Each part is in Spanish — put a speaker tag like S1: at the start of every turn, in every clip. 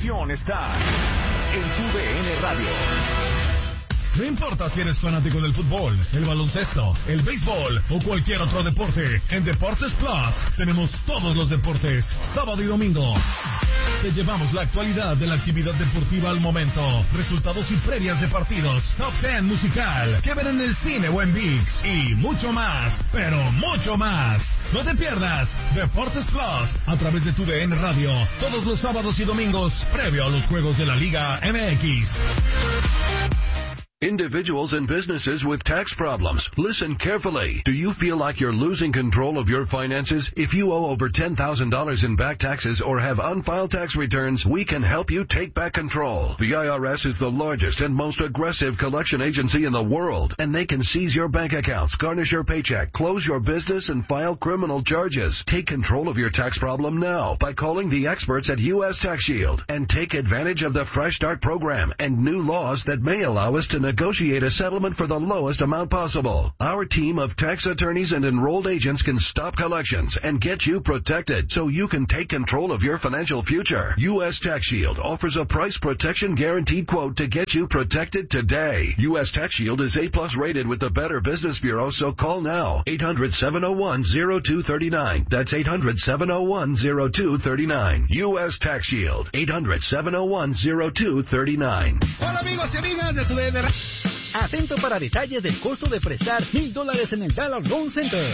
S1: diversión está en TUDN Radio.
S2: No importa si eres fanático del fútbol, el baloncesto, el béisbol o cualquier otro deporte, en Deportes Plus tenemos todos los deportes, sábado y domingo. Te llevamos la actualidad de la actividad deportiva al momento, resultados y previas de partidos, top 10 musical, que ver en el cine o en ViX y mucho más, pero mucho más. No te pierdas Deportes Plus a través de TUDN Radio, todos los sábados y domingos, previo a los juegos de la Liga MX.
S3: Individuals and businesses with tax problems, listen carefully. Do you feel like you're losing control of your finances? If you owe over $10,000 in back taxes or have unfiled tax returns, we can help you take back control. The IRS is the largest and most aggressive collection agency in the world, and they can seize your bank accounts, garnish your paycheck, close your business, and file criminal charges. Take control of your tax problem now by calling the experts at U.S. Tax Shield and take advantage of the Fresh Start program and new laws that may allow us to negotiate a settlement for the lowest amount possible. Our team of tax attorneys and enrolled agents can stop collections and get you protected so you can take control of your financial future. U.S. Tax Shield offers a price protection guaranteed quote to get you protected today. U.S. Tax Shield is A+ rated with the Better Business Bureau, so call now. 800-701-0239. That's 800-701-0239. U.S. Tax Shield. 800-701-0239.
S4: Hola amigos y amigas de TUDN.
S5: Atento para detalles del costo de prestar $1,000 en el Dollar Loan Center.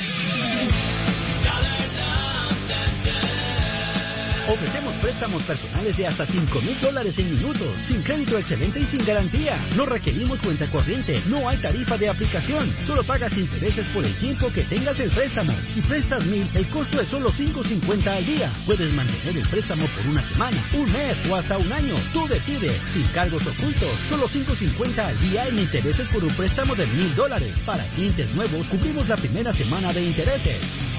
S5: Ofrecemos préstamos personales de hasta $5,000 en minutos, sin crédito excelente y sin garantía. No requerimos cuenta corriente, no hay tarifa de aplicación, solo pagas intereses por el tiempo que tengas el préstamo. Si prestas $1,000, el costo es solo $5.50 al día. Puedes mantener el préstamo por una semana, un mes o hasta un año. Tú decides, sin cargos ocultos, solo $5.50 al día en intereses por un préstamo de $1,000. Para clientes nuevos, cubrimos la primera semana de intereses.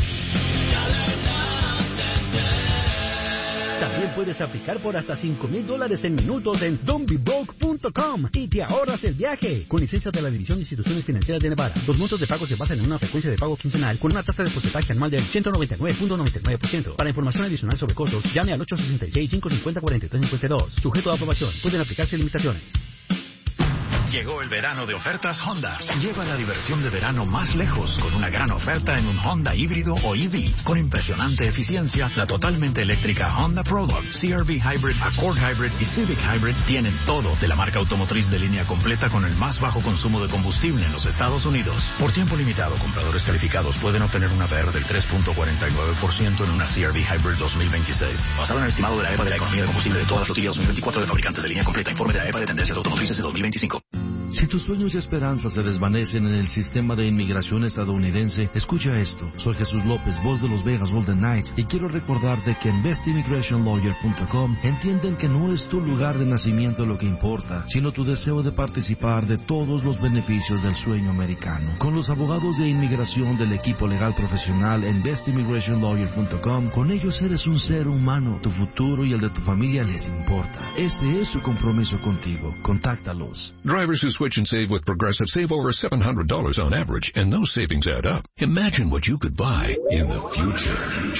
S5: También puedes aplicar por hasta $5,000 en minutos en don'tbebroke.com y te ahorras el viaje. Con licencia de la División de Instituciones Financieras de Nevada. Los montos de pago se basan en una frecuencia de pago quincenal con una tasa de porcentaje anual del 199.99%. Para información adicional sobre costos, llame al 866-550-4352. Sujeto a aprobación. Pueden aplicarse limitaciones.
S6: Llegó el verano de ofertas Honda. Lleva la diversión de verano más lejos con una gran oferta en un Honda híbrido o EV. Con impresionante eficiencia, la totalmente eléctrica Honda Prologue, CR-V Hybrid, Accord Hybrid y Civic Hybrid tienen todo de la marca automotriz de línea completa con el más bajo consumo de combustible en los Estados Unidos. Por tiempo limitado, compradores calificados pueden obtener una APR del 3.49% en una CR-V Hybrid 2026. Basado en el estimado de la EPA de la economía de combustible de todas las flotillas 2024 de fabricantes de línea completa. Informe de la EPA de tendencias automotrices de 2025.
S7: Si tus sueños y esperanzas se desvanecen en el sistema de inmigración estadounidense, escucha esto. Soy Jesús López, voz de los Vegas Golden Knights, y quiero recordarte que en bestimmigrationlawyer.com entienden que no es tu lugar de nacimiento lo que importa, sino tu deseo de participar de todos los beneficios del sueño americano. Con los abogados de inmigración del equipo legal profesional en bestimmigrationlawyer.com, con ellos eres un ser humano. Tu futuro y el de tu familia les importa. Ese es su compromiso contigo. Contáctalos.
S8: Drivers who switch and save with Progressive save over $700 on average, and those savings add up. Imagine what you could buy in the future.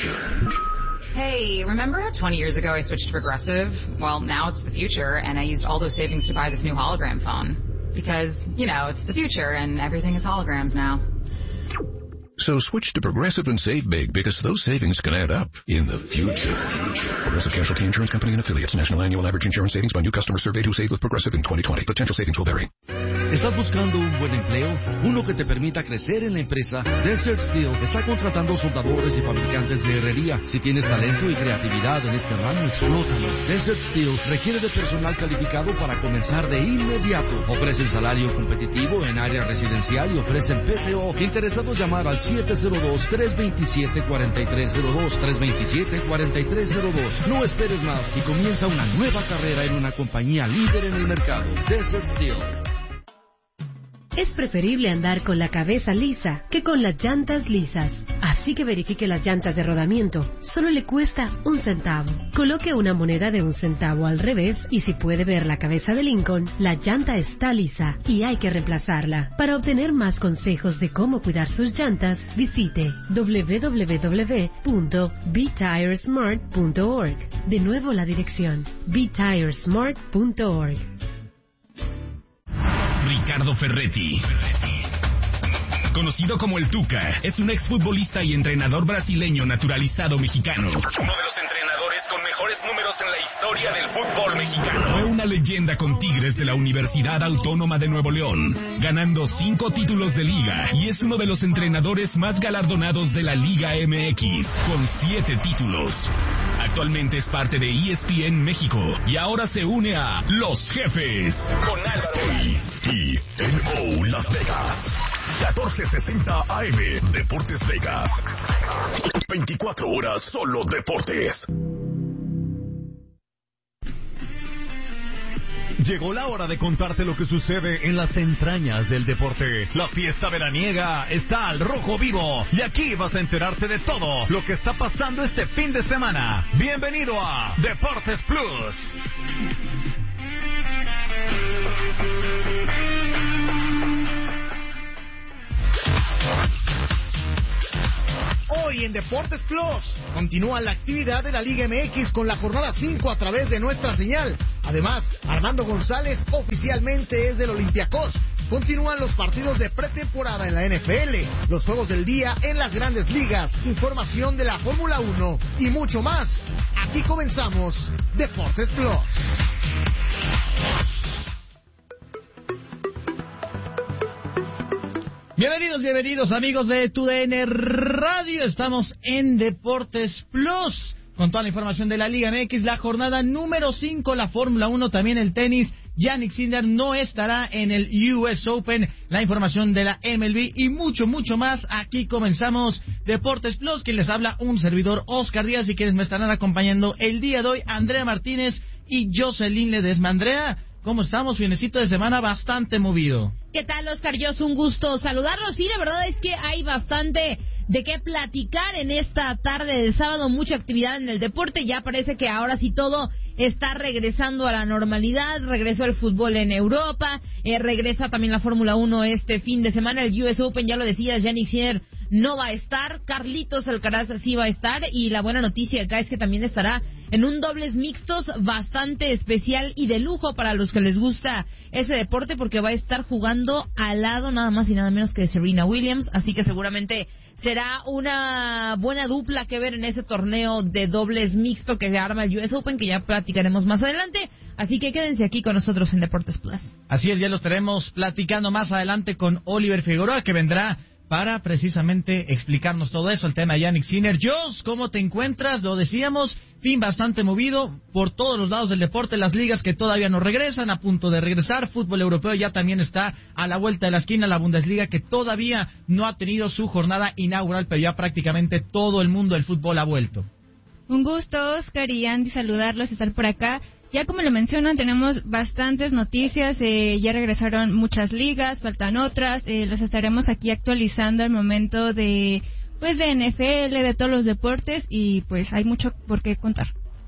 S9: Hey, remember how 20 years ago I switched to Progressive? Well, now it's the future, and I used all those savings to buy this new hologram phone. Because, you know, it's the future, and everything is holograms now.
S8: So switch to Progressive and save big, because those savings can add up in the future. Progressive Casualty Insurance Company and affiliates. National annual average insurance savings by new customers surveyed who saved with Progressive in 2020. Potential savings will vary.
S7: ¿Estás buscando un buen empleo? Uno que te permita crecer en la empresa. Desert Steel está contratando soldadores y fabricantes de herrería. Si tienes talento y creatividad en este ramo, explótalo. Desert Steel requiere de personal calificado para comenzar de inmediato. Ofrecen salario competitivo en área residencial y ofrecen PTO. Interesados llamar al 702-327-4302. 327-4302. No esperes más y comienza una nueva carrera en una compañía líder en el mercado. Desert Steel.
S10: Es preferible andar con la cabeza lisa que con las llantas lisas. Así que verifique las llantas de rodamiento. Solo le cuesta 1 centavo. Coloque una moneda de 1 centavo al revés y si puede ver la cabeza de Lincoln, la llanta está lisa y hay que reemplazarla. Para obtener más consejos de cómo cuidar sus llantas, visite www.betiresmart.org. De nuevo la dirección, betiresmart.org.
S11: Ricardo Ferretti, conocido como el Tuca, es un exfutbolista y entrenador brasileño naturalizado mexicano. Uno de los entrenadores con mejores números en la historia del fútbol mexicano. Fue una leyenda con Tigres de la Universidad Autónoma de Nuevo León, ganando 5 títulos de liga, y es uno de los entrenadores más galardonados de la Liga MX, con 7 títulos. Actualmente es parte de ESPN México y ahora se une a Los Jefes con Álvaro
S2: KNO Las Vegas, 1460 AM, Deportes Vegas. 24 horas solo deportes. Llegó la hora de contarte lo que sucede en las entrañas del deporte. La fiesta veraniega está al rojo vivo y aquí vas a enterarte de todo lo que está pasando este fin de semana. Bienvenido a Deportes Plus.
S12: Hoy en Deportes Plus continúa la actividad de la Liga MX con la jornada 5 a través de nuestra señal. Además, Armando González oficialmente es del Olympiacos. Continúan los partidos de pretemporada en la NFL, los juegos del día en las grandes ligas, información de la Fórmula 1 y mucho más. Aquí comenzamos Deportes Plus.
S13: Bienvenidos amigos de TUDN Radio. Estamos en Deportes Plus con toda la información de la Liga MX, la jornada número 5, la Fórmula 1, también el tenis. Jannik Sinner no estará en el US Open, la información de la MLB y mucho más. Aquí comenzamos Deportes Plus. Quien les habla, un servidor, Oscar Díaz, y quienes me estarán acompañando el día de hoy, Andrea Martínez y Jocelyn Ledesma. Andrea, ¿cómo estamos? Finecito de semana bastante movido.
S14: ¿Qué tal, Oscar? Yo es un gusto saludarlos. Sí, la verdad es que hay bastante de qué platicar en esta tarde de sábado. Mucha actividad en el deporte. Ya parece que ahora sí todo está regresando a la normalidad. Regresó el fútbol en Europa. Regresa también la Fórmula 1 este fin de semana. El US Open, ya lo decías, Jannik Sinner no va a estar. Carlitos Alcaraz sí va a estar. Y la buena noticia acá es que también estará en un dobles mixtos bastante especial y de lujo para los que les gusta ese deporte, porque va a estar jugando al lado nada más y nada menos que de Serena Williams, así que seguramente será una buena dupla que ver en ese torneo de dobles mixto que se arma el US Open, que ya platicaremos más adelante, así que quédense aquí con nosotros en Deportes Plus.
S13: Así es, ya lo estaremos platicando más adelante con Oliver Figueroa, que vendrá para precisamente explicarnos todo eso, el tema de Jannik Sinner. Jos, ¿cómo te encuentras? Lo decíamos, fin bastante movido por todos los lados del deporte, las ligas que todavía no regresan, a punto de regresar, fútbol europeo ya también está a la vuelta de la esquina, la Bundesliga que todavía no ha tenido su jornada inaugural, pero ya prácticamente todo el mundo del fútbol ha vuelto.
S15: Un gusto, Oscar y Andy, saludarlos y estar por acá. Ya como lo mencionan, tenemos bastantes noticias, ya regresaron muchas ligas, faltan otras, las estaremos aquí actualizando al momento de NFL, de todos los deportes, y pues hay mucho por qué contar.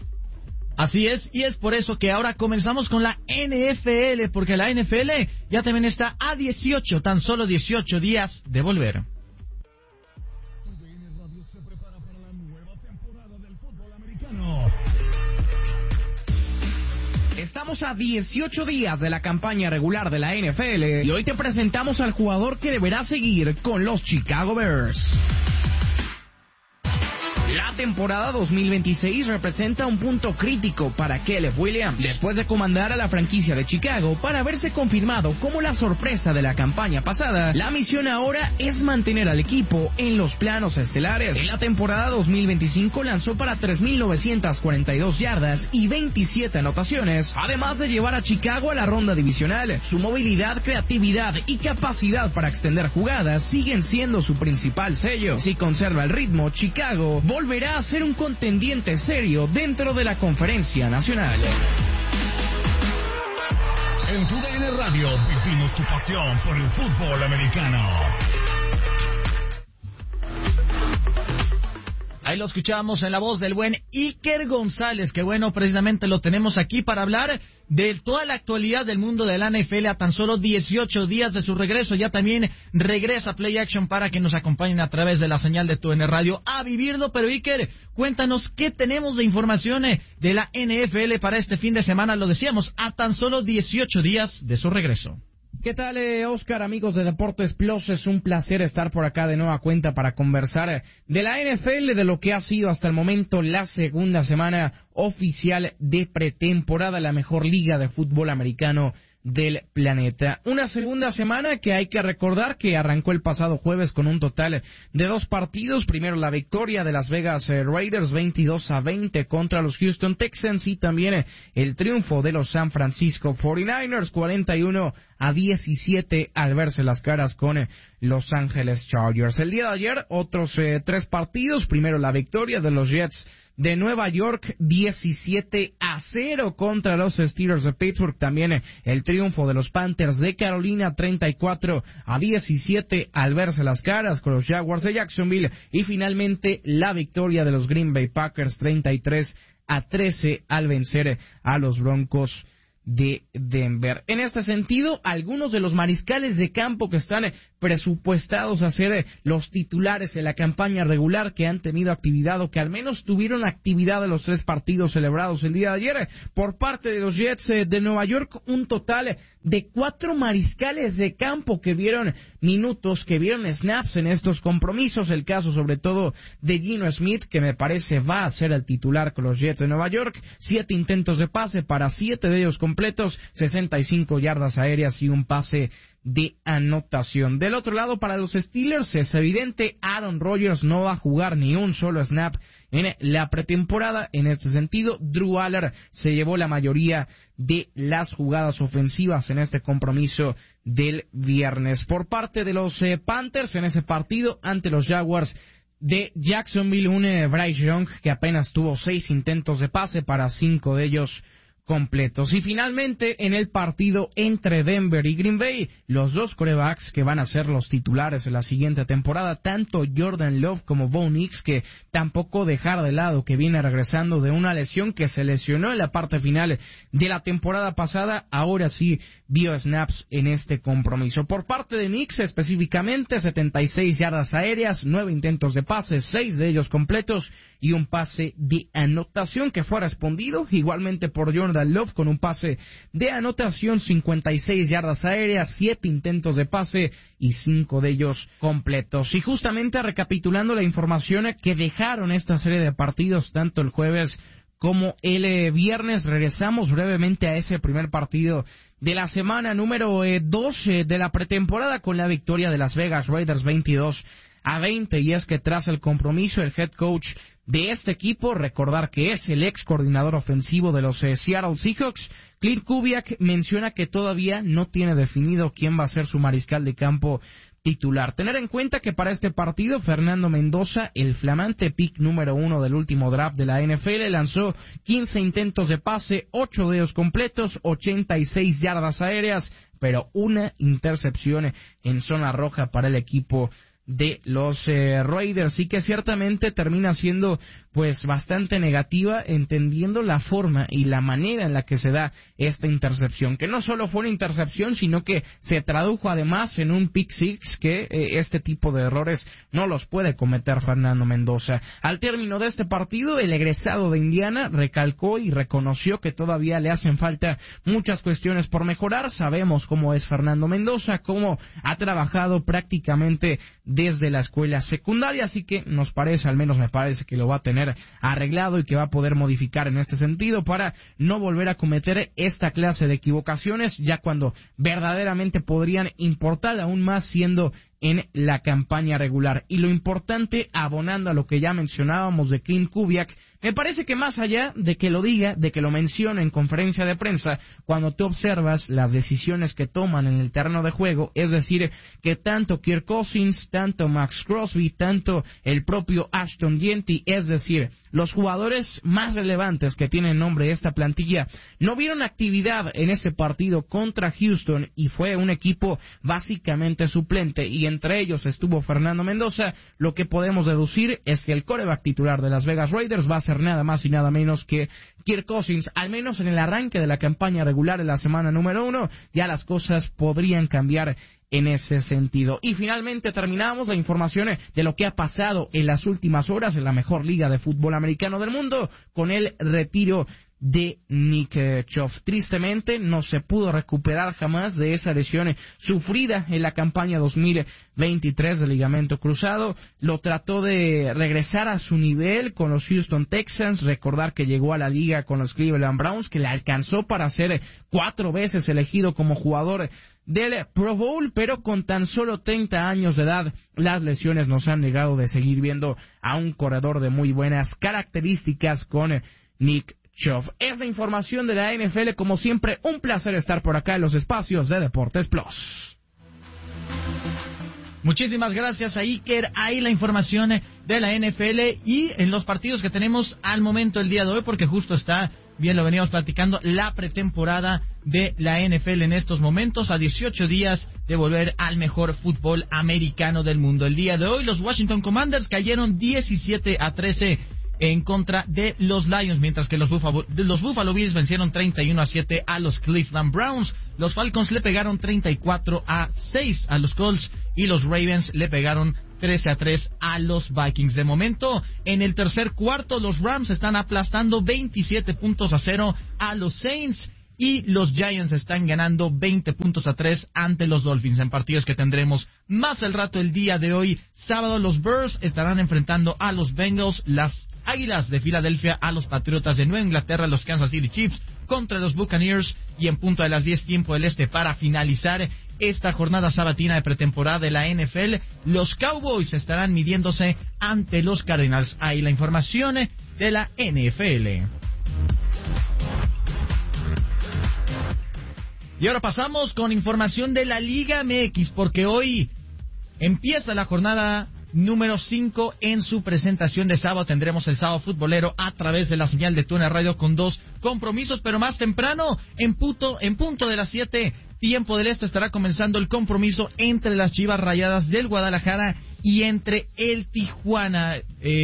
S13: Así es, y es por eso que ahora comenzamos con la NFL, porque la NFL ya también está a 18, tan solo 18 días de volver.
S16: Estamos a 18 días de la campaña regular de la NFL y hoy te presentamos al jugador que deberá seguir con los Chicago Bears. La temporada 2026 representa un punto crítico para Caleb Williams, después de comandar a la franquicia de Chicago para haberse confirmado como la sorpresa de la campaña pasada. La misión ahora es mantener al equipo en los planos estelares. En la temporada 2025 lanzó para 3.942 yardas y 27 anotaciones, además de llevar a Chicago a la ronda divisional. Su movilidad, creatividad y capacidad para extender jugadas siguen siendo su principal sello. Si conserva el ritmo, Chicago volverá a ser un contendiente serio dentro de la Conferencia Nacional.
S2: En TUDN Radio vivimos tu pasión por el fútbol americano.
S13: Ahí lo escuchamos en la voz del buen Iker González, que bueno, precisamente lo tenemos aquí para hablar de toda la actualidad del mundo de la NFL a tan solo 18 días de su regreso. Ya también regresa Play Action para que nos acompañen a través de la señal de TUDN Radio a vivirlo. Pero Iker, cuéntanos qué tenemos de información de la NFL para este fin de semana. Lo decíamos, a tan solo 18 días de su regreso.
S16: ¿Qué tal, Oscar, amigos de Deportes Plus? Es un placer estar por acá de nueva cuenta para conversar de la NFL, de lo que ha sido hasta el momento la segunda semana oficial de pretemporada, la mejor liga de fútbol americano del planeta. Una segunda semana que hay que recordar que arrancó el pasado jueves con un total de 2 partidos. Primero la victoria de Las Vegas Raiders 22-20 contra los Houston Texans y también el triunfo de los San Francisco 49ers 41-17 al verse las caras con Los Ángeles Chargers. El día de ayer otros 3 partidos. Primero la victoria de los Jets de Nueva York 17-0 contra los Steelers de Pittsburgh. También el triunfo de los Panthers de Carolina 34-17 al verse las caras con los Jaguars de Jacksonville. Y finalmente la victoria de los Green Bay Packers 33-13 al vencer a los Broncos de Denver. En este sentido, algunos de los mariscales de campo que están presupuestados a ser los titulares en la campaña regular, que han tenido actividad o que al menos tuvieron actividad de los 3 partidos celebrados el día de ayer por parte de los Jets de Nueva York, un total de 4 mariscales de campo que vieron minutos, que vieron snaps en estos compromisos. El caso sobre todo de Geno Smith, que me parece va a ser el titular con los Jets de Nueva York. 7 intentos de pase para 7 de ellos completos, 65 yardas aéreas y un pase de anotación. Del otro lado, para los Steelers, es evidente, Aaron Rodgers no va a jugar ni un solo snap en la pretemporada. En este sentido, Drew Aller se llevó la mayoría de las jugadas ofensivas en este compromiso del viernes. Por parte de los Panthers, en ese partido ante los Jaguars de Jacksonville, un Bryce Young que apenas tuvo 6 intentos de pase para 5 de ellos completos. Y finalmente, en el partido entre Denver y Green Bay, los 2 quarterbacks que van a ser los titulares en la siguiente temporada, tanto Jordan Love como Bo Nix, que tampoco dejar de lado que viene regresando de una lesión, que se lesionó en la parte final de la temporada pasada, ahora sí vio snaps en este compromiso. Por parte de Nix, específicamente, 76 yardas aéreas, 9 intentos de pase, 6 de ellos completos y un pase de anotación que fue respondido igualmente por Jordan Love con un pase de anotación, 56 yardas aéreas, 7 intentos de pase y 5 de ellos completos. Y justamente recapitulando la información que dejaron esta serie de partidos tanto el jueves como el viernes, regresamos brevemente a ese primer partido de la semana número 2 de la pretemporada con la victoria de Las Vegas Raiders 22-20, y es que tras el compromiso el head coach de este equipo, recordar que es el ex coordinador ofensivo de los Seattle Seahawks, Clint Kubiak, menciona que todavía no tiene definido quién va a ser su mariscal de campo titular. Tener en cuenta que para este partido Fernando Mendoza, el flamante pick número 1 del último draft de la NFL, lanzó 15 intentos de pase, 8 de ellos completos, 86 yardas aéreas, pero una intercepción en zona roja para el equipo de los Raiders, y que ciertamente termina siendo pues bastante negativa, entendiendo la forma y la manera en la que se da esta intercepción, que no solo fue una intercepción, sino que se tradujo además en un pick six, que este tipo de errores no los puede cometer Fernando Mendoza. Al término de este partido, el egresado de Indiana recalcó y reconoció que todavía le hacen falta muchas cuestiones por mejorar. Sabemos cómo es Fernando Mendoza, cómo ha trabajado prácticamente desde la escuela secundaria, así que nos parece, al menos me parece, que lo va a tener arreglado y que va a poder modificar en este sentido para no volver a cometer esta clase de equivocaciones, ya cuando verdaderamente podrían importar aún más siendo en la campaña regular. Y lo importante, abonando a lo que ya mencionábamos de Clint Kubiak, me parece que más allá de que lo diga, de que lo mencione en conferencia de prensa, cuando tú observas las decisiones que toman en el terreno de juego, es decir, que tanto Kirk Cousins, tanto Max Crosby, tanto el propio Ashton Jeanty, es decir, los jugadores más relevantes que tienen nombre esta plantilla no vieron actividad en ese partido contra Houston y fue un equipo básicamente suplente y entre ellos estuvo Fernando Mendoza, lo que podemos deducir es que el quarterback titular de Las Vegas Raiders va a ser nada más y nada menos que Kirk Cousins, al menos en el arranque de la campaña regular en la semana número 1, ya las cosas podrían cambiar en ese sentido. Y finalmente terminamos la información de lo que ha pasado en las últimas horas en la mejor liga de fútbol americano del mundo, con el retiro de Nick Chubb. Tristemente no se pudo recuperar jamás de esa lesión sufrida en la campaña 2023 del ligamento cruzado. Lo trató de regresar a su nivel con los Houston Texans. Recordar que llegó a la liga con los Cleveland Browns, que le alcanzó para ser 4 veces elegido como jugador del Pro Bowl, pero con tan solo 30 años de edad, las lesiones nos han negado de seguir viendo a un corredor de muy buenas características con Nick Chubb. Es la información de la NFL. Como siempre, un placer estar por acá en los espacios de Deportes Plus.
S13: Muchísimas gracias a Iker. Ahí la información de la NFL y en los partidos que tenemos al momento el día de hoy, porque justo está, bien lo veníamos platicando, la pretemporada de la NFL en estos momentos, a 18 días de volver al mejor fútbol americano del mundo. El día de hoy los Washington Commanders cayeron 17-13 en contra de los Lions, mientras que los Buffalo Bills vencieron 31-7 a los Cleveland Browns. Los Falcons le pegaron 34-6 a los Colts y los Ravens le pegaron 13-3 a los Vikings. De momento, en el tercer cuarto, los Rams están aplastando 27-0 a los Saints y los Giants están ganando 20-3 ante los Dolphins. En partidos que tendremos más al rato el día de hoy, sábado, los Bears estarán enfrentando a los Bengals, las Águilas de Filadelfia a los Patriotas de Nueva Inglaterra, los Kansas City Chiefs contra los Buccaneers, y en punto de las 10 tiempo del este para finalizar esta jornada sabatina de pretemporada de la NFL, los Cowboys estarán midiéndose ante los Cardinals. Ahí la información de la NFL. Y ahora pasamos con información de la Liga MX, porque hoy empieza la jornada número 5 en su presentación de sábado. Tendremos el sábado futbolero a través de la señal de TUDN Radio con 2 compromisos, pero más temprano, en punto de las 7 tiempo del este, estará comenzando el compromiso entre las Chivas Rayadas del Guadalajara y entre el Tijuana.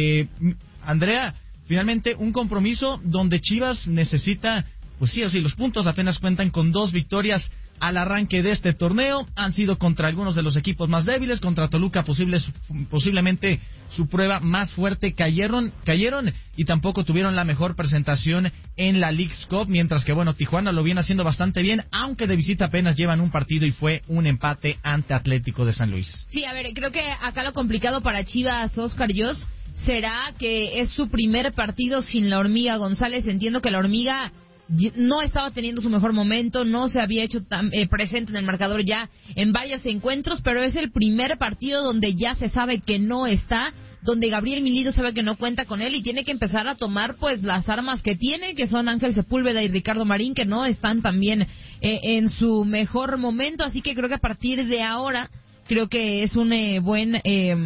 S13: Andrea, finalmente un compromiso donde Chivas necesita, pues sí o sí, los puntos. Apenas cuentan con 2 victorias al arranque de este torneo. Han sido contra algunos de los equipos más débiles. Contra Toluca posiblemente su prueba más fuerte. Cayeron y tampoco tuvieron la mejor presentación en la Leagues Cup. Mientras que, bueno, Tijuana lo viene haciendo bastante bien, aunque de visita apenas llevan un partido y fue un empate ante Atlético de San Luis.
S14: Sí, a ver, creo que acá lo complicado para Chivas, Oscar Yos, será que es su primer partido sin la Hormiga González. Entiendo que la Hormiga no estaba teniendo su mejor momento, no se había hecho tan presente en el marcador ya en varios encuentros, pero es el primer partido donde ya se sabe que no está, donde Gabriel Milito sabe que no cuenta con él y tiene que empezar a tomar pues las armas que tiene, que son Ángel Sepúlveda y Ricardo Marín, que no están también en su mejor momento. Así que creo que a partir de ahora, creo que es un buen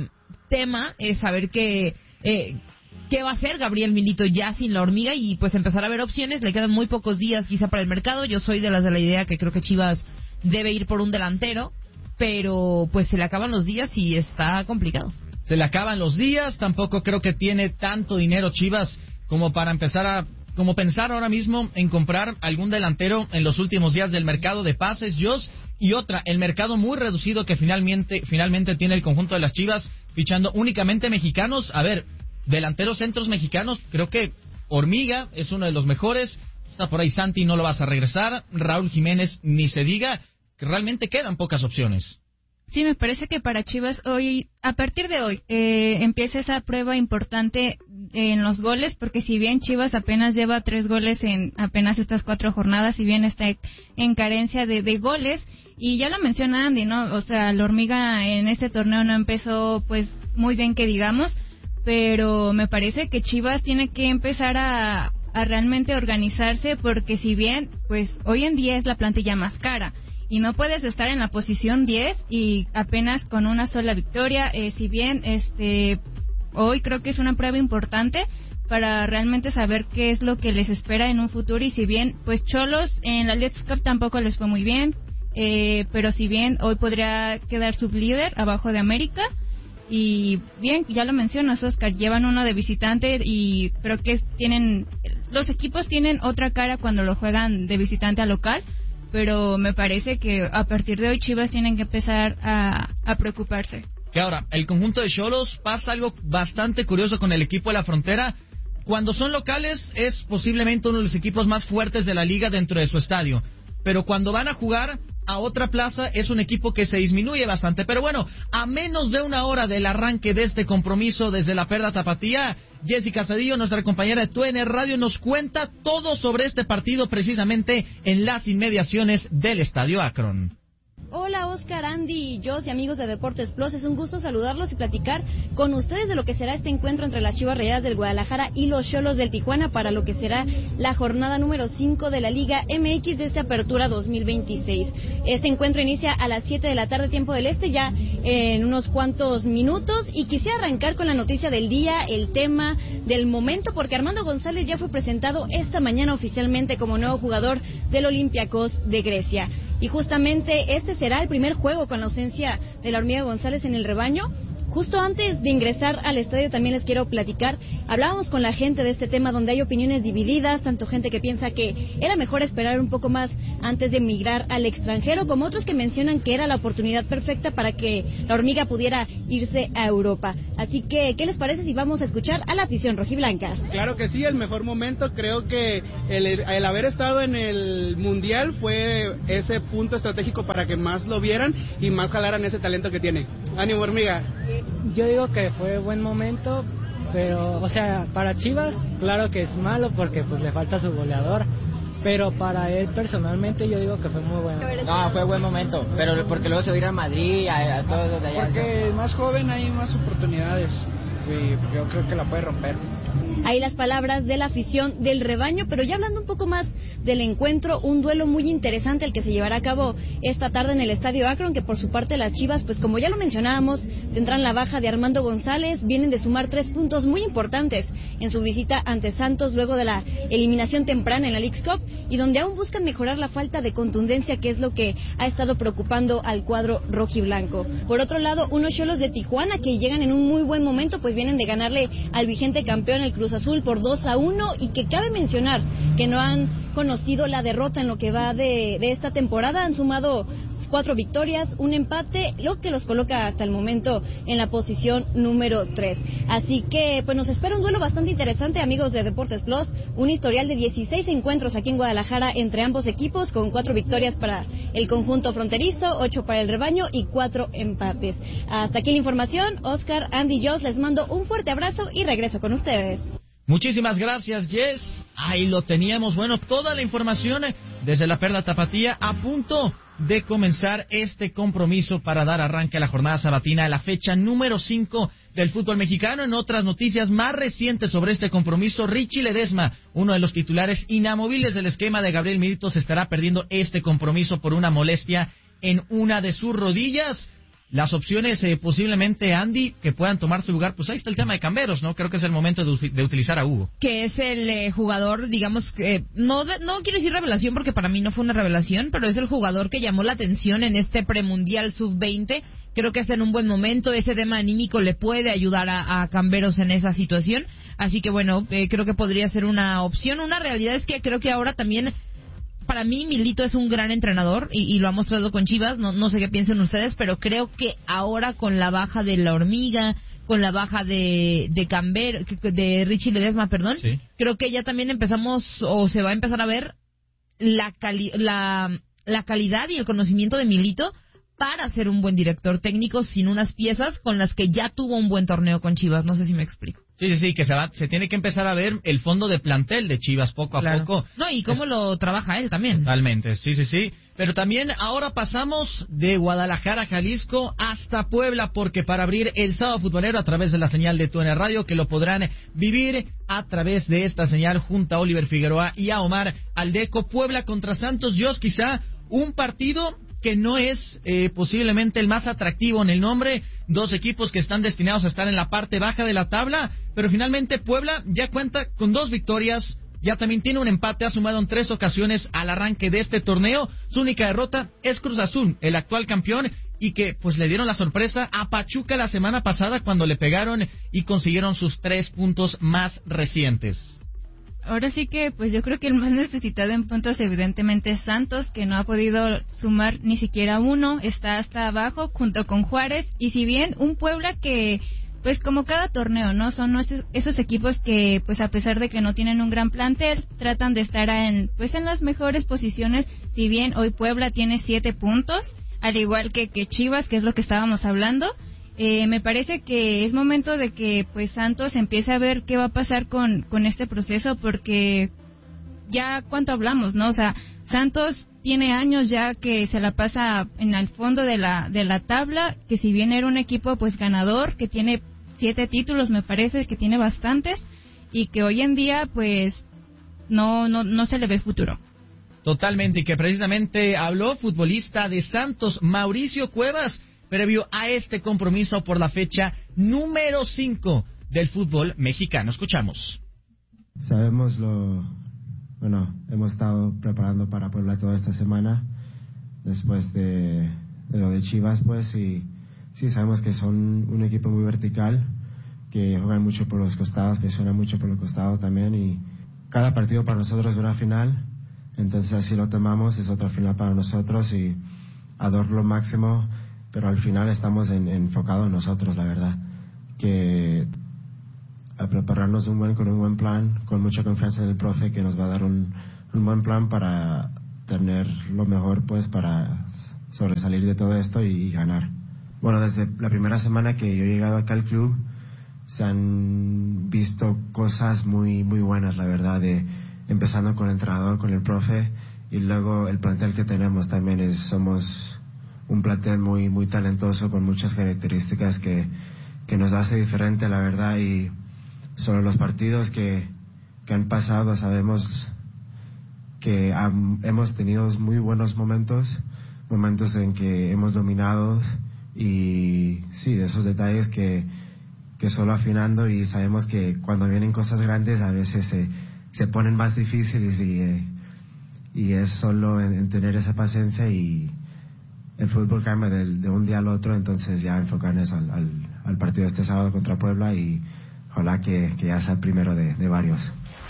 S14: tema saber que ¿qué va a hacer Gabriel Milito ya sin la Hormiga? Y pues empezar a ver opciones. Le quedan muy pocos días quizá para el mercado. Yo soy de la idea que creo que Chivas debe ir por un delantero, pero pues se le acaban los días y está complicado.
S13: Se le acaban los días. Tampoco creo que tiene tanto dinero Chivas como para pensar ahora mismo en comprar algún delantero en los últimos días del mercado de pases, Jos. Y otra, el mercado muy reducido que finalmente tiene el conjunto de las Chivas, fichando únicamente mexicanos. A ver, delanteros centros mexicanos, creo que Hormiga es uno de los mejores. Está por ahí Santi, no lo vas a regresar. Raúl Jiménez, ni se diga, que realmente quedan pocas opciones.
S15: Sí, me parece que para Chivas hoy, a partir de hoy, empieza esa prueba importante en los goles, porque si bien Chivas apenas lleva 3 goles en apenas estas 4 jornadas, si bien está en carencia de goles, y ya lo menciona Andy, ¿no? O sea, la Hormiga en este torneo no empezó pues muy bien que digamos, pero me parece que Chivas tiene que empezar a realmente organizarse, porque si bien pues hoy en día es la plantilla más cara y no puedes estar en la posición 10 y apenas con una sola victoria, si bien hoy creo que es una prueba importante para realmente saber qué es lo que les espera en un futuro. Y si bien, pues Xolos en la Leagues Cup tampoco les fue muy bien, pero si bien hoy podría quedar sublíder abajo de América. Y bien, ya lo mencionas, Oscar, llevan uno de visitante y creo que los equipos tienen otra cara cuando lo juegan de visitante a local, pero me parece que a partir de hoy Chivas tienen que empezar a preocuparse.
S13: Que ahora, el conjunto de Xolos pasa algo bastante curioso con el equipo de la Frontera. Cuando son locales es posiblemente uno de los equipos más fuertes de la liga dentro de su estadio, pero cuando van a jugar a otra plaza es un equipo que se disminuye bastante. Pero bueno, a menos de una hora del arranque de este compromiso desde la Perla Tapatía, Jessica Cedillo, nuestra compañera de TUDN Radio, nos cuenta todo sobre este partido precisamente en las inmediaciones del Estadio Akron.
S17: Hola Oscar, Andy, Jos y amigos de Deportes Plus, es un gusto saludarlos y platicar con ustedes de lo que será este encuentro entre las Chivas Rayadas del Guadalajara y los Xolos del Tijuana para lo que será la jornada número 5 de la Liga MX de esta apertura 2026. Este encuentro inicia a las 7 de la tarde tiempo del este, ya en unos cuantos minutos, y quisiera arrancar con la noticia del día, el tema del momento, porque Armando González ya fue presentado esta mañana oficialmente como nuevo jugador del Olympiacos de Grecia. Y justamente este será el primer juego con la ausencia de la Hormiga González en el rebaño. Justo antes de ingresar al estadio también les quiero platicar, hablábamos con la gente de este tema donde hay opiniones divididas, tanto gente que piensa que era mejor esperar un poco más antes de emigrar al extranjero, como otros que mencionan que era la oportunidad perfecta para que la Hormiga pudiera irse a Europa. Así que, ¿qué les parece si vamos a escuchar a la afición rojiblanca?
S18: Claro que sí, el mejor momento, creo que el haber estado en el Mundial fue ese punto estratégico para que más lo vieran y más jalaran ese talento que tiene. ¡Ánimo, Hormiga!
S19: Yo digo que fue buen momento, pero, o sea, para Chivas, claro que es malo porque pues le falta su goleador, pero para él personalmente yo digo que fue muy bueno.
S20: No, fue buen momento, pero porque luego se va a ir a Madrid, a todos los de allá.
S18: Porque más joven hay más oportunidades y yo creo que la puede romper.
S17: Ahí las palabras de la afición del rebaño, pero ya hablando un poco más del encuentro, un duelo muy interesante el que se llevará a cabo esta tarde en el Estadio Akron, que por su parte las Chivas, pues como ya lo mencionábamos, tendrán la baja de Armando González, vienen de sumar 3 puntos muy importantes en su visita ante Santos luego de la eliminación temprana en la Leagues Cup, y donde aún buscan mejorar la falta de contundencia, que es lo que ha estado preocupando al cuadro rojiblanco. Por otro lado, unos Xolos de Tijuana que llegan en un muy buen momento, pues vienen de ganarle al vigente campeón, el Cruz Azul, por 2-1, y que cabe mencionar que no han conocido la derrota en lo que va de esta temporada. Han sumado 4 victorias, un empate, lo que los coloca hasta el momento en la posición número 3. Así que pues nos espera un duelo bastante interesante, amigos de Deportes Plus, un historial de 16 encuentros aquí en Guadalajara entre ambos equipos, con 4 victorias para el conjunto fronterizo, 8 para el rebaño y 4 empates. Hasta aquí la información. Oscar, Andy, Jos, les mando un fuerte abrazo y regreso con ustedes.
S13: Muchísimas gracias, Jess. Ahí lo teníamos. Bueno, toda la información desde la Perla Tapatía, a punto de comenzar este compromiso para dar arranque a la jornada sabatina, a la fecha número 5 del fútbol mexicano. En otras noticias más recientes sobre este compromiso, Richie Ledesma, uno de los titulares inamovibles del esquema de Gabriel Milito, se estará perdiendo este compromiso por una molestia en una de sus rodillas. Las opciones posiblemente, Andy, que puedan tomar su lugar, pues ahí está el tema de Camberos, ¿no? Creo que es el momento de utilizar a Hugo.
S14: Que es el jugador, digamos, no quiero decir revelación porque para mí no fue una revelación, pero es el jugador que llamó la atención en este premundial sub-20. Creo que está en un buen momento, ese tema anímico le puede ayudar a Camberos en esa situación. Así que bueno, creo que podría ser una opción. Una realidad es que creo que ahora también... Para mí, Milito es un gran entrenador y lo ha mostrado con Chivas. No sé qué piensen ustedes, pero creo que ahora con la baja de la Hormiga, con la baja de Richie Ledesma, sí, creo que ya también empezamos o se va a empezar a ver la calidad y el conocimiento de Milito para ser un buen director técnico sin unas piezas con las que ya tuvo un buen torneo con Chivas. No sé si me explico.
S13: Sí, que se tiene que empezar a ver el fondo de plantel de Chivas poco a poco.
S14: No, y cómo lo trabaja él también.
S13: Totalmente, sí. Pero también ahora pasamos de Guadalajara, Jalisco, hasta Puebla, porque para abrir el sábado futbolero a través de la señal de TUDN Radio, que lo podrán vivir a través de esta señal junto a Oliver Figueroa y a Omar Aldeco, Puebla contra Santos. Dios, quizá un partido que no es posiblemente el más atractivo en el nombre. dos equipos que están destinados a estar en la parte baja de la tabla, pero finalmente Puebla ya cuenta con 2 victorias, ya también tiene un empate, ha sumado en 3 ocasiones al arranque de este torneo. Su única derrota es Cruz Azul, el actual campeón, y que pues le dieron la sorpresa a Pachuca la semana pasada cuando le pegaron y consiguieron sus 3 puntos más recientes.
S15: Ahora sí que, pues yo creo que el más necesitado en puntos evidentemente es Santos, que no ha podido sumar ni siquiera 1, está hasta abajo junto con Juárez, y si bien un Puebla que, pues como cada torneo, ¿no? Son esos equipos que, pues a pesar de que no tienen un gran plantel, tratan de estar en las mejores posiciones, si bien hoy Puebla tiene 7 puntos, al igual que Chivas, que es lo que estábamos hablando. Me parece que es momento de que pues Santos empiece a ver qué va a pasar con este proceso, porque ya cuánto hablamos, ¿no? O sea, Santos tiene años ya que se la pasa en el fondo de la tabla, que si bien era un equipo pues ganador, que tiene 7 títulos, me parece que tiene bastantes, y que hoy en día pues no se le ve futuro.
S13: Totalmente, y que precisamente habló futbolista de Santos, Mauricio Cuevas, previo a este compromiso por la fecha número 5 del fútbol mexicano. Escuchamos.
S21: Sabemos hemos estado preparando para Puebla toda esta semana, después de lo de Chivas, pues, y sí, sabemos que son un equipo muy vertical, que juegan mucho por los costados, que suenan mucho por los costados también, y cada partido para nosotros es una final, entonces así lo tomamos, es otra final para nosotros, y a dar lo máximo, pero al final estamos enfocados en nosotros, la verdad, que a prepararnos con un buen plan, con mucha confianza en el profe, que nos va a dar un buen plan para tener lo mejor, pues, para sobresalir de todo esto y ganar. Bueno, desde la primera semana que yo he llegado acá al club, se han visto cosas muy, muy buenas, la verdad, empezando con el entrenador, con el profe, y luego el plantel que tenemos también somos un plantel muy, muy talentoso, con muchas características que nos hace diferente, la verdad, y sobre los partidos que han pasado, sabemos que hemos tenido muy buenos momentos en que hemos dominado, y sí, de esos detalles que solo afinando, y sabemos que cuando vienen cosas grandes a veces se ponen más difíciles, y es solo en tener esa paciencia, y el fútbol cambia de un día al otro, entonces ya enfocarnos al partido de este sábado contra Puebla, y ojalá que ya sea el primero de varios.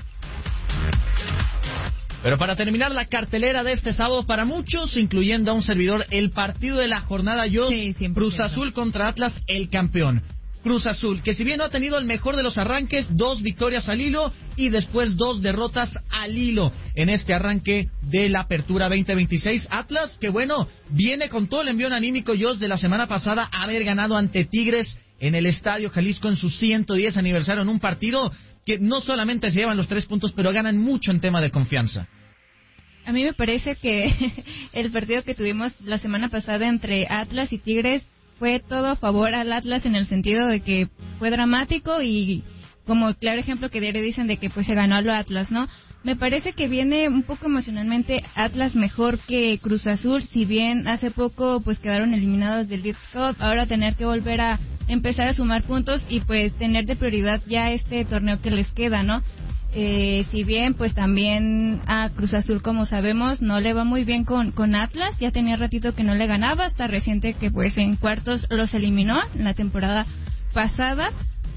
S13: Pero para terminar la cartelera de este sábado, para muchos, incluyendo a un servidor, el partido de la jornada, Cruz Azul contra Atlas, el campeón. Cruz Azul, que si bien no ha tenido el mejor de los arranques, 2 victorias al hilo y después 2 derrotas al hilo en este arranque de la Apertura 2026. Atlas, que bueno, viene con todo el envión anímico, de la semana pasada, haber ganado ante Tigres en el Estadio Jalisco en su 110 aniversario, en un partido que no solamente se llevan los 3 puntos, pero ganan mucho en tema de confianza.
S15: A mí me parece que el partido que tuvimos la semana pasada entre Atlas y Tigres fue todo a favor al Atlas, en el sentido de que fue dramático, y como claro ejemplo que diario dicen de que pues se ganó a lo Atlas, ¿no? Me parece que viene un poco emocionalmente Atlas mejor que Cruz Azul, si bien hace poco pues quedaron eliminados del Leagues Cup, ahora tener que volver a empezar a sumar puntos y pues tener de prioridad ya este torneo que les queda, ¿no? Si bien pues también a Cruz Azul, como sabemos, no le va muy bien con Atlas, ya tenía ratito que no le ganaba, hasta reciente que pues en cuartos los eliminó en la temporada pasada,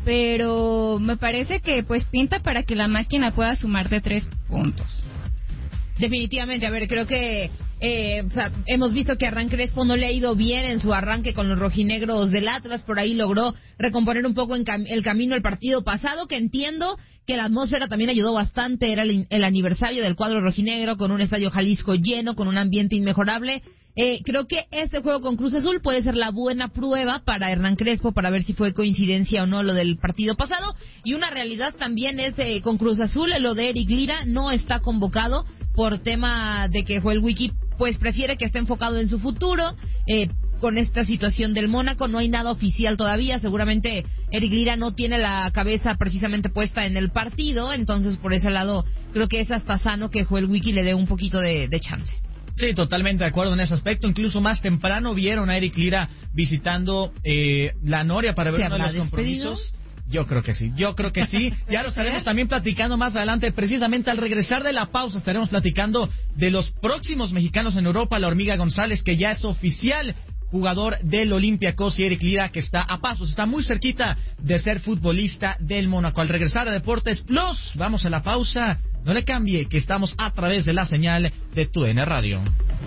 S15: pero me parece que pues pinta para que la máquina pueda sumar de 3 puntos.
S14: Definitivamente, a ver, creo que hemos visto que a Hernán Crespo no le ha ido bien en su arranque con los rojinegros del Atlas, por ahí logró recomponer un poco el camino el partido pasado, que entiendo que la atmósfera también ayudó bastante, era el aniversario del cuadro rojinegro, con un estadio Jalisco lleno, con un ambiente inmejorable. Creo que este juego con Cruz Azul puede ser la buena prueba para Hernán Crespo, para ver si fue coincidencia o no lo del partido pasado, y una realidad también es con Cruz Azul, lo de Eric Lira no está convocado por tema de que Joel Wiki pues prefiere que esté enfocado en su futuro, con esta situación del Mónaco, no hay nada oficial todavía, seguramente Eric Lira no tiene la cabeza precisamente puesta en el partido, entonces por ese lado creo que es hasta sano que Joel Wiki le dé un poquito de chance.
S13: Sí, totalmente de acuerdo en ese aspecto. Incluso más temprano vieron a Eric Lira visitando la Noria para ver uno de los compromisos. Yo creo que sí. Ya lo estaremos también platicando más adelante. Precisamente al regresar de la pausa estaremos platicando de los próximos mexicanos en Europa. La Hormiga González, que ya es oficial jugador del Olympiacos, y Eric Lira, que está a pasos, está muy cerquita de ser futbolista del Mónaco. Al regresar a Deportes Plus, vamos a la pausa. No le cambie, que estamos a través de la señal de TUDN Radio.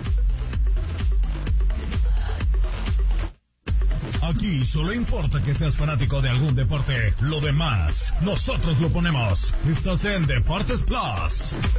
S2: Aquí solo importa que seas fanático de algún deporte. Lo demás, nosotros lo ponemos. Estás en Deportes Plus.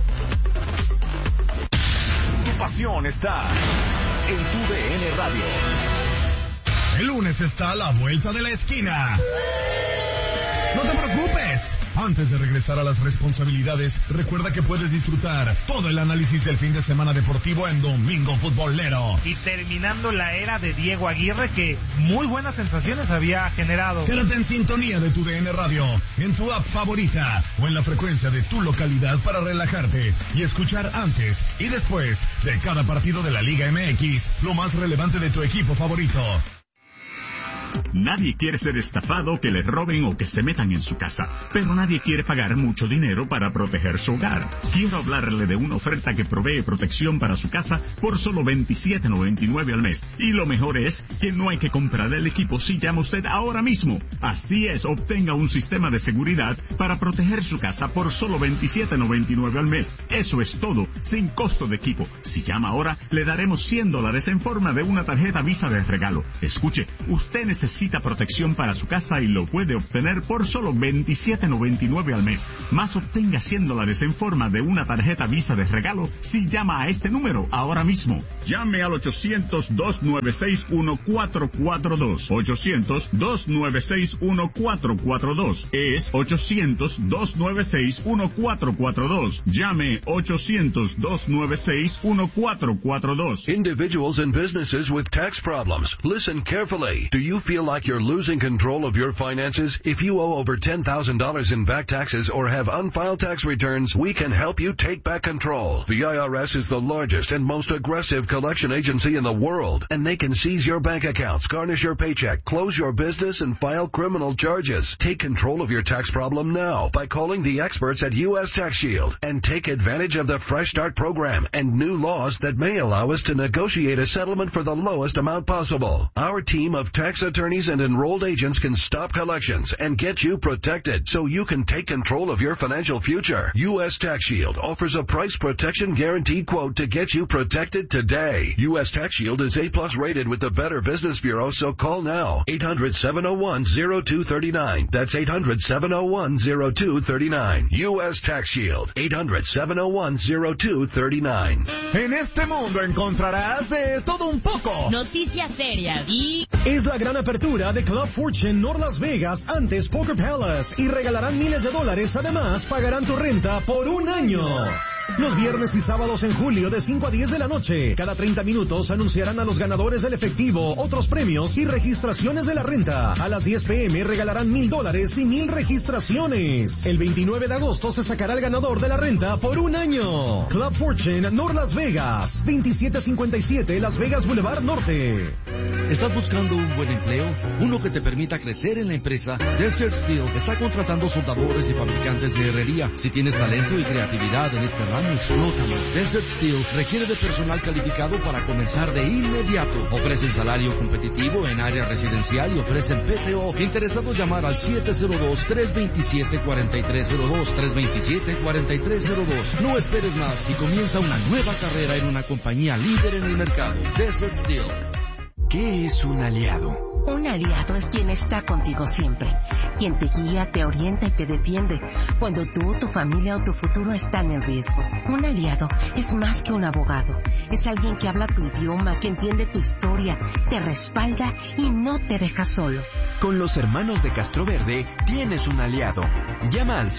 S2: Tu pasión está en TUDN Radio. El lunes está a la vuelta de la esquina. No te preocupes. Antes de regresar a las responsabilidades, recuerda que puedes disfrutar todo el análisis del fin de semana deportivo en Domingo Futbolero.
S1: Y terminando la era de Diego Aguirre, que muy buenas sensaciones había generado.
S2: Quédate en sintonía de TUDN Radio, en tu app favorita o en la frecuencia de tu localidad para relajarte y escuchar antes y después de cada partido de la Liga MX lo más relevante de tu equipo favorito.
S22: Nadie quiere ser estafado, que le roben o que se metan en su casa, pero nadie quiere pagar mucho dinero para proteger su hogar. Quiero hablarle de una oferta que provee protección para su casa por solo $27.99 al mes. Y lo mejor es que no hay que comprar el equipo si llama usted ahora mismo. Así es, obtenga un sistema de seguridad para proteger su casa por solo $27.99 al mes. Eso es todo, sin costo de equipo. Si llama ahora, le daremos $100 en forma de una tarjeta Visa de regalo. Escuche, usted necesita protección para su casa y lo puede obtener por solo $27.99 al mes. Más obtenga $100 en forma de una tarjeta Visa de regalo si llama a este número ahora mismo. Llame al 800-296-1442. 800-296-1442. Es 800-296-1442. Llame 800-296-1442.
S3: Individuals and businesses with tax problems. Listen carefully. Do you feel like you're losing control of your finances? If you owe over $10,000 in back taxes or have unfiled tax returns, we can help you take back control. The IRS is the largest and most aggressive collection agency in the world, and they can seize your bank accounts, garnish your paycheck, close your business, and file criminal charges. Take control of your tax problem now by calling the experts at U.S. Tax Shield and take advantage of the Fresh Start program and new laws that may allow us to negotiate a settlement for the lowest amount possible. Our team of tax attorneys and enrolled agents can stop collections and get you protected so you can take control of your financial future. U.S. Tax Shield offers a price protection guaranteed quote to get you protected today. U.S. Tax Shield is A+ rated with the Better Business Bureau, so call now. 800-701-0239. That's 800-701-0239. U.S. Tax Shield. 800-701-0239.
S2: En este mundo encontrarás de todo un poco.
S23: Noticias serias y...
S2: Es la gran apertura de Club Fortune North Las Vegas, antes Poker Palace, y regalarán miles de dólares. Además, pagarán tu renta por un año. Los viernes y sábados en julio de 5 a 10 de la noche. Cada 30 minutos anunciarán a los ganadores del efectivo, otros premios y registraciones de la renta. A las 10 p.m. regalarán $1,000 y 1,000 registraciones. El 29 de agosto se sacará el ganador de la renta por un año. Club Fortune North Las Vegas, 2757 Las Vegas Boulevard Norte.
S7: ¿Estás buscando un buen empleo? Uno que te permita crecer en la empresa. Desert Steel está contratando soldadores y fabricantes de herrería. Si tienes talento y creatividad en este ramo, explótalo. Desert Steel requiere de personal calificado para comenzar de inmediato. Ofrecen salario competitivo en área residencial y ofrecen PTO. Interesados, llamar al 702-327-4302. 327-4302. No esperes más y comienza una nueva carrera en una compañía líder en el mercado. Desert Steel.
S24: ¿Qué es un aliado?
S25: Un aliado es quien está contigo siempre, quien te guía, te orienta y te defiende cuando tú, tu familia o tu futuro están en riesgo. Un aliado es más que un abogado, es alguien que habla tu idioma, que entiende tu historia, te respalda y no te deja solo.
S24: Con los hermanos de Castroverde tienes un aliado. Llama al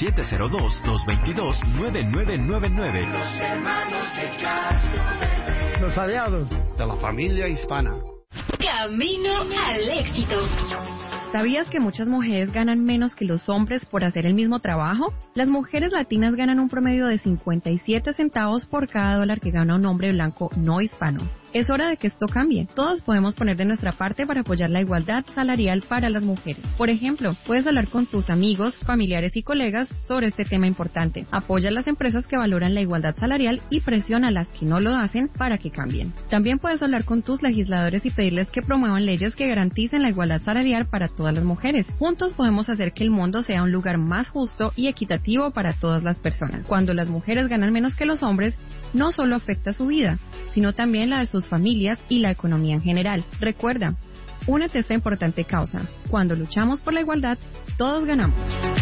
S24: 702-222-9999.
S26: Los hermanos de Castroverde.
S12: Los aliados
S26: de la familia hispana.
S23: Camino al éxito.
S4: ¿Sabías que muchas mujeres ganan menos que los hombres por hacer el mismo trabajo? Las mujeres latinas ganan un promedio de 57 centavos por cada dólar que gana un hombre blanco no hispano. Es hora de que esto cambie. Todos podemos poner de nuestra parte para apoyar la igualdad salarial para las mujeres. Por ejemplo, puedes hablar con tus amigos, familiares y colegas sobre este tema importante. Apoya a las empresas que valoran la igualdad salarial y presiona a las que no lo hacen para que cambien. También puedes hablar con tus legisladores y pedirles que promuevan leyes que garanticen la igualdad salarial para todas las mujeres. Juntos podemos hacer que el mundo sea un lugar más justo y equitativo para todas las personas. Cuando las mujeres ganan menos que los hombres, no solo afecta su vida, sino también la de sus familias y la economía en general. Recuerda, únete a esta importante causa. Cuando luchamos por la igualdad, todos ganamos.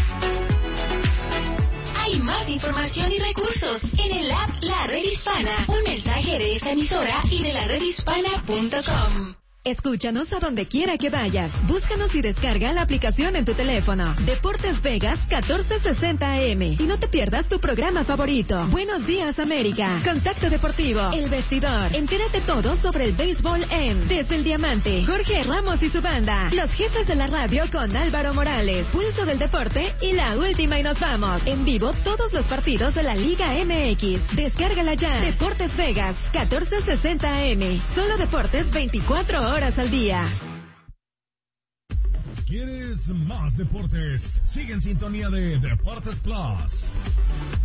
S5: Hay más información y recursos en el app La Red Hispana. Un mensaje de esta emisora y de laredhispana.com.
S6: Escúchanos a donde quiera que vayas. Búscanos y descarga la aplicación en tu teléfono. Deportes Vegas 1460 AM. Y no te pierdas tu programa favorito. Buenos días, América. Contacto Deportivo. El Vestidor. Entérate todo sobre el béisbol en Desde el Diamante. Jorge Ramos y su banda. Los jefes de la radio con Álvaro Morales. Pulso del Deporte y la última y nos vamos. En vivo todos los partidos de la Liga MX. Descárgala ya. Deportes Vegas 1460 AM. Solo deportes 24 horas al día.
S2: ¿Quieres más deportes? Sigue en sintonía de Deportes Plus.